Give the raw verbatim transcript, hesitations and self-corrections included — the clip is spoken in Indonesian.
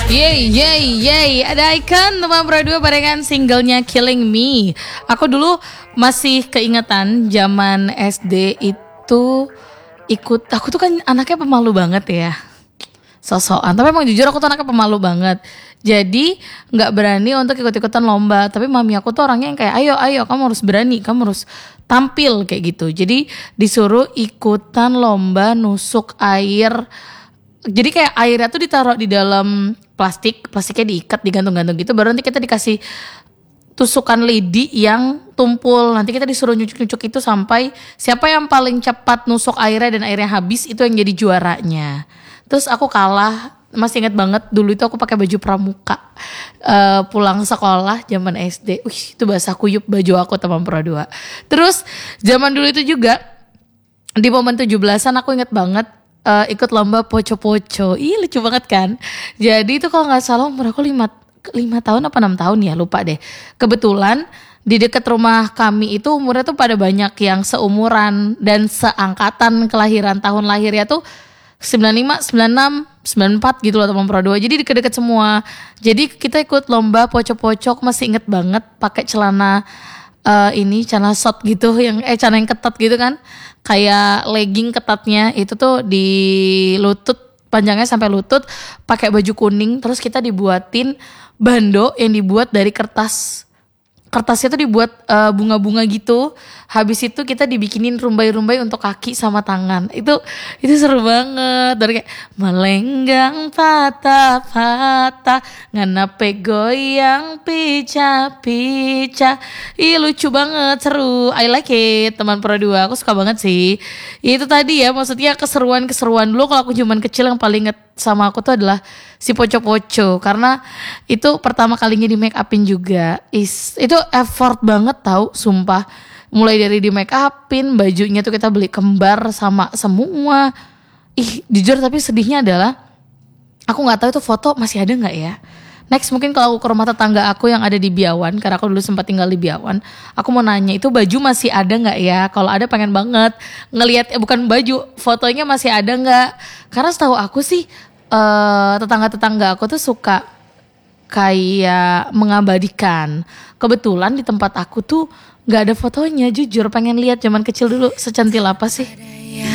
Yeay, yeay, yeay. Ada Icon teman Pro dua barengan singlenya Killing Me. Aku dulu masih keingetan zaman S D itu ikut. Aku tuh kan anaknya pemalu banget ya, sosokan. Tapi emang jujur aku tuh anaknya pemalu banget. Jadi gak berani untuk ikut-ikutan lomba. Tapi mami aku tuh orangnya yang kayak ayo, ayo kamu harus berani, kamu harus tampil kayak gitu. Jadi disuruh ikutan lomba nusuk air. Jadi kayak airnya tuh ditaruh di dalam plastik, plastiknya diikat, digantung-gantung gitu. Baru nanti kita dikasih tusukan lidi yang tumpul. Nanti kita disuruh nyucuk-nyucuk itu sampai siapa yang paling cepat nusuk airnya dan airnya habis itu yang jadi juaranya. Terus aku kalah. Masih ingat banget dulu itu aku pakai baju pramuka uh, pulang sekolah zaman S D. Wih, itu basah kuyup baju aku teman Pro dua. Terus zaman dulu itu juga di momen tujuh belasan aku ingat banget uh, ikut lomba poco-poco. Ih, lucu banget kan. Jadi itu kalau gak salah umur aku lima tahun apa enam tahun ya, lupa deh. Kebetulan di dekat rumah kami itu umurnya tuh pada banyak yang seumuran dan seangkatan kelahiran, tahun lahirnya tuh sembilan lima, sembilan enam, sembilan empat gitu loh teman Pro dua. Jadi deket-deket semua. Jadi kita ikut lomba pocok-pocok, masih inget banget pakai celana uh, ini celana short gitu yang eh celana yang ketat gitu kan. Kayak legging ketatnya itu tuh di lutut, panjangnya sampai lutut, pakai baju kuning, terus kita dibuatin bando yang dibuat dari kertas. Kertasnya tuh dibuat uh, bunga-bunga gitu. Habis itu kita dibikinin rumbai-rumbai untuk kaki sama tangan. Itu itu seru banget. Dari kayak melenggang patah-patah, nganape goyang pica-pica. Ih, lucu banget, seru. I like it, teman Pro dua. Aku suka banget sih. Itu tadi ya, maksudnya keseruan-keseruan dulu kalau aku cuman kecil yang paling inget sama aku tuh adalah si poco-poco, karena itu pertama kalinya di make upin juga. Is itu effort banget tau, sumpah. Mulai dari di make upin, bajunya tuh kita beli kembar sama semua. Ih, jujur tapi sedihnya adalah aku nggak tahu itu foto masih ada nggak ya. Next mungkin kalau aku ke rumah tetangga aku yang ada di Biawan, karena aku dulu sempat tinggal di Biawan, aku mau nanya itu baju masih ada nggak ya? Kalau ada pengen banget ngelihat, eh, bukan baju, fotonya masih ada nggak? Karena setahu aku sih uh, tetangga-tetangga aku tuh suka kayak mengabadikan. Kebetulan di tempat aku tuh nggak ada fotonya, jujur pengen lihat zaman kecil dulu secantil apa sih.